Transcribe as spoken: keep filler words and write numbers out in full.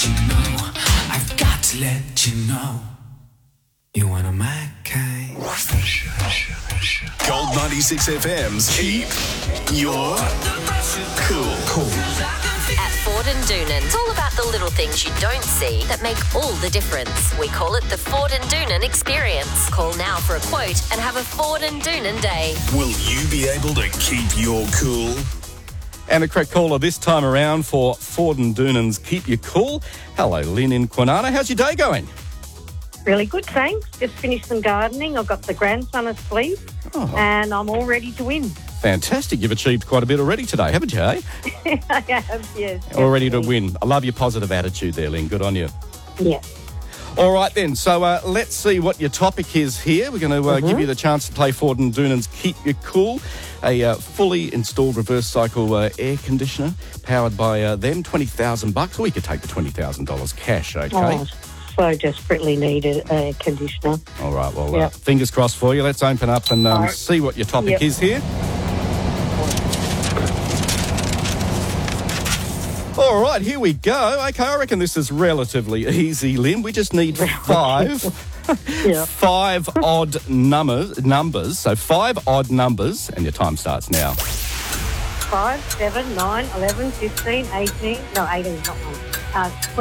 let you know. I've got to let you know. You one of my kind. Gold ninety-six F M's Keep Your Cool. Cool. At Ford and Doonan, it's all about the little things you don't see that make all the difference. We call it the Ford and Doonan experience. Call now for a quote and have a Ford and Doonan day. Will you be able to keep your cool? And the correct caller this time around for Ford and Doonan's Keep You Cool. Hello, Lynn in Kwinana. How's your day going? Really good, thanks. Just finished some gardening. I've got the grandson asleep Oh. and I'm all ready to win. Fantastic. You've achieved quite a bit already today, haven't you, eh? I have, yes. All ready to definitely. win. I love your positive attitude there, Lynn. Good on you. Yes. All right, then. So uh, let's see what your topic is here. We're going to uh, Mm-hmm. give you the chance to play Ford and Doonan's Keep You Cool, a uh, fully installed reverse cycle uh, air conditioner powered by uh, them, twenty thousand bucks. Or you could take the twenty thousand dollars cash, okay? Oh, so desperately needed a conditioner. All right, well, uh, Yep. fingers crossed for you. Let's open up and um, All right. see what your topic Yep. is here. All right, here we go. Okay, I reckon this is relatively easy, Lynn. We just need five, Yeah. five odd numbers, numbers. So five odd numbers, and your time starts now. Five, seven, nine, eleven, fifteen, eighteen. No, eighteen is not one. Uh,